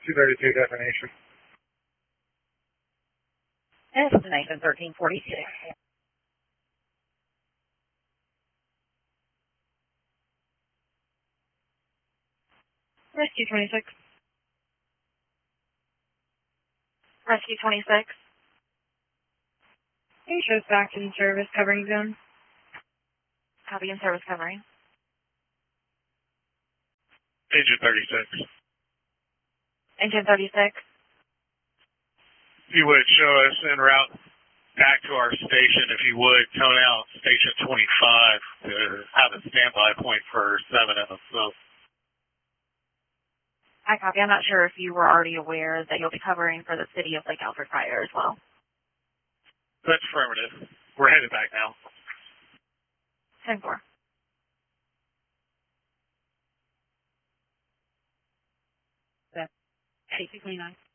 232 definition. Destination 1346. Rescue 26. Rescue 26. Can you show us back in service covering zone? Copy in service covering. Engine 36. Engine 36. If you would show us en route back to our station, if you would, tone out station 25 to have a standby point for 7 of them. So. I copy. I'm not sure if you were already aware that you'll be covering for the city of Lake Alfred Fire as well. That's affirmative. We're headed back now. 10-4. That's 829.